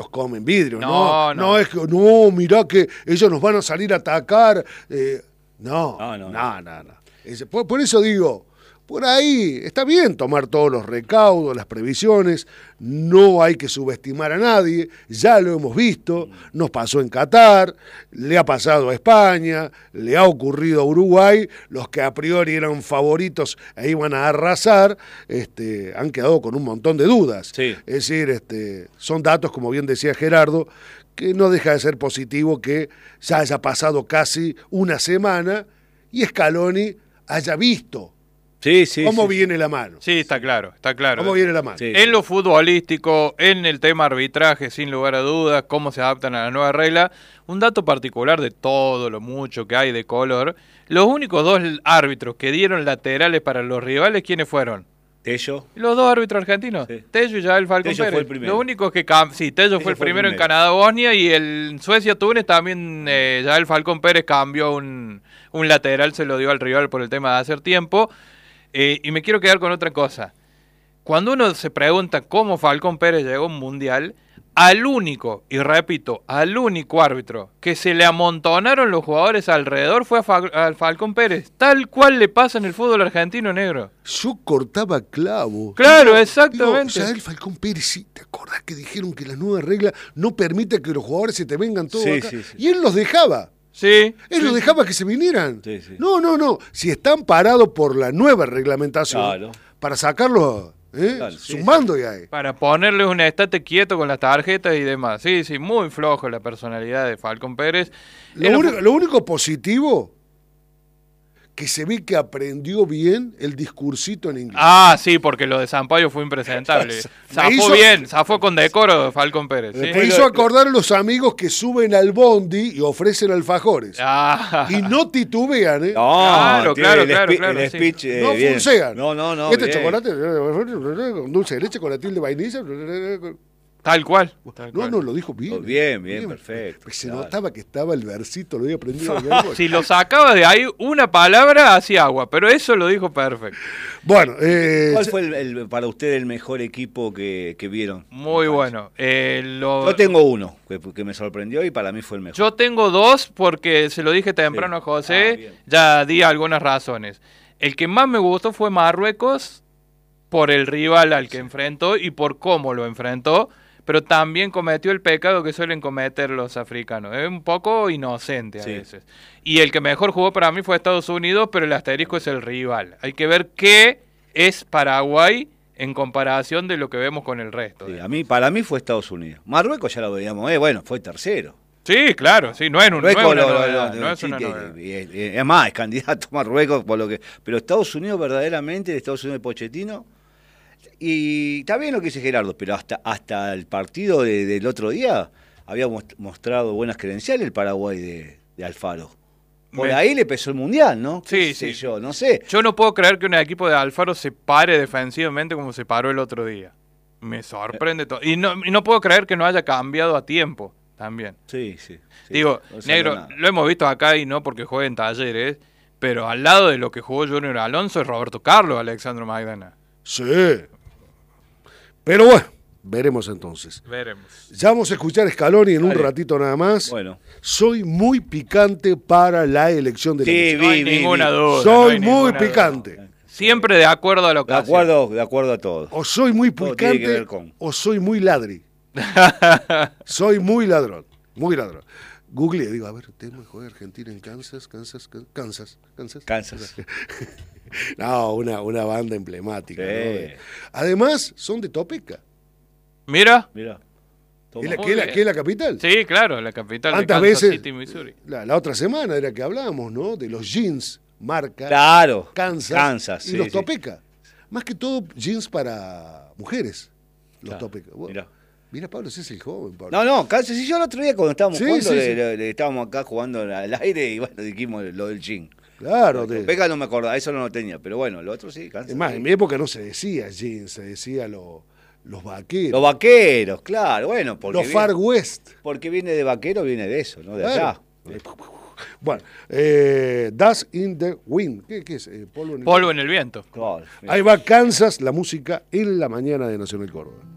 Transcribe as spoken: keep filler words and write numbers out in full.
Nos comen vidrio, No, no, no. no, es que, no, mirá que ellos nos van a salir a atacar. Eh, no, No, no, no, no, no. Es- por, por eso digo, por ahí está bien tomar todos los recaudos, las previsiones, no hay que subestimar a nadie, ya lo hemos visto, nos pasó en Qatar, le ha pasado a España, le ha ocurrido a Uruguay, los que a priori eran favoritos e iban a arrasar, este, han quedado con un montón de dudas. Sí. Es decir, este, son datos, como bien decía Gerardo, que no deja de ser positivo que ya haya pasado casi una semana y Scaloni haya visto Sí, sí. cómo sí. viene la mano. Sí, está claro, está claro. ¿Cómo viene la mano? Sí. En lo futbolístico, en el tema arbitraje, sin lugar a dudas, cómo se adaptan a la nueva regla. Un dato particular de todo lo mucho que hay de color, los únicos dos árbitros que dieron laterales para los rivales, ¿quiénes fueron? Tello. Los dos árbitros argentinos, Sí. Tello y Yael Falcón Tello Pérez. fue el primero. Lo único que cam sí, Tello fue el fue el primero en primero. Canadá-Bosnia y el en Suecia-Túnez también eh, Yael Falcón Pérez cambió un, un lateral, se lo dio al rival por el tema de hacer tiempo. Eh, y me quiero quedar con otra cosa. Cuando uno se pregunta cómo Falcón Pérez llegó a un mundial, al único, y repito, al único árbitro que se le amontonaron los jugadores alrededor fue a, Fal a Falcón Pérez, tal cual le pasa en el fútbol argentino, negro. Yo cortaba clavo. Claro, Digo, exactamente. Digo, o sea, el Falcón Pérez, sí, ¿te acordás que dijeron que la nueva regla no permite que los jugadores se te vengan todos Sí, acá? sí, sí. Y él los dejaba. Sí. Él sí. los dejaba que se vinieran. Sí, sí. No, no, no. Si están parados por la nueva reglamentación, Claro. para sacarlos, ¿eh? Claro, sí, Zumbando ya ahí. Para ponerles un estate quieto con las tarjetas y demás. Sí, sí, muy flojo la personalidad de Falcón Pérez. Lo, Era- único, lo único positivo, que se ve que aprendió bien el discursito en inglés. Ah, sí, porque lo de Sampaio fue impresentable. Zafó hizo- bien, zafó con decoro Falcón Pérez. ¿sí? Me hizo acordar a los amigos que suben al bondi y ofrecen alfajores. Ah. Y no titubean, ¿eh? No, Claro, tiene claro, el claro, spi- claro, el sí. speech, eh, No bien. funcean. No, no, no. Este bien. chocolate eh, con dulce de leche, con la tilde de vainilla. Tal cual. tal No, cual. no, lo dijo bien. Oh, bien, bien, perfecto, Se claro. notaba que estaba el versito, lo había aprendido. de memoria. Si lo sacaba de ahí una palabra, hacía agua, pero eso lo dijo perfecto. Bueno, eh, ¿Cuál fue el, el- para usted el mejor equipo que, que vieron? Muy bueno. Eh, lo- Yo tengo uno que, que me sorprendió y para mí fue el mejor. Yo tengo dos porque se lo dije temprano Sí. a José, Ah, bien. ya di algunas razones. El que más me gustó fue Marruecos por el rival al que enfrentó y por cómo lo enfrentó, pero también cometió el pecado que suelen cometer los africanos. Es un poco inocente a Sí. veces. Y el que mejor jugó para mí fue Estados Unidos, pero el asterisco es el rival. Hay que ver qué es Paraguay en comparación de lo que vemos con el resto. Sí, a mí, para mí fue Estados Unidos. Marruecos ya lo veíamos, eh, bueno, fue tercero. Sí, claro, sí, no es, un, no es Marruecos una lo- lo- novedad, lo- no es sí, una que- novedad. y- y- es más, es candidato Marruecos por lo que. Pero Estados Unidos verdaderamente, el Estados Unidos de Pochettino. Y está bien lo que dice Gerardo, pero hasta, hasta el partido de- del otro día había most- mostrado buenas credenciales el Paraguay de, de Alfaro. Por Me- ahí le pesó el mundial, ¿no? Sí, ¿Qué sé sí. Yo no sé. Yo no puedo creer que un equipo de Alfaro se pare defensivamente como se paró el otro día. Me sorprende todo. Y no, y no puedo creer que no haya cambiado a tiempo también. Sí, sí. sí. Digo, No salió negro, nada. lo hemos visto acá y no porque juegue en Talleres, pero al lado de lo que jugó Junior Alonso es Roberto Carlos, Alexandro Maidana. sí. Pero bueno, veremos entonces. Veremos. Ya vamos a escuchar a Scaloni en un Dale. ratito nada más. Bueno. Soy muy picante para la elección de la Sí, música. No hay vi, vi, ninguna vi. duda. no Soy hay muy ninguna duda. picante. Siempre de acuerdo a la De ocasión. acuerdo, de acuerdo a todo. O soy muy Todo tiene que picante ver con- o soy muy ladri. Soy muy ladrón, muy ladrón. Google, digo, a ver, tema juega Argentina en Kansas, Kansas, Kan- Kansas, Kansas. Kansas. No, una, una banda emblemática. Sí. ¿no? De- Además, son de Topeka. Mira. Mira. ¿Es la, Muy que, es la, bien. que es la capital? Sí, claro, la capital de ¿Cuántas Kansas veces? City, Missouri. La, la otra semana era que hablábamos, ¿no? De los jeans, marca, Claro. Kansas, Kansas, y sí, los sí. Topeka. Más que todo jeans para mujeres, los Claro, Topeka. Bueno, mirá. mira, Pablo, ese es el joven, Pablo. No, no, Kansas, y yo el otro día cuando estábamos Sí, jugando, sí, le- sí. le- le estábamos acá jugando al aire y bueno, dijimos lo del jean. Claro, de- Pega no me acordaba, eso no lo tenía, pero bueno, lo otro sí, Kansas. es más, sí. en mi época no se decía jeans, se decía lo- los vaqueros, Los vaqueros, claro, bueno, porque, los viene, Far West. porque viene de vaquero, viene de eso, ¿no? De Claro. allá. Bueno, eh, Dust in the Wind. ¿Qué, qué es? Eh, polvo en el Polvo en el viento. viento. Claro, mira. Ahí va Kansas, la música en la mañana de Nacional Córdoba.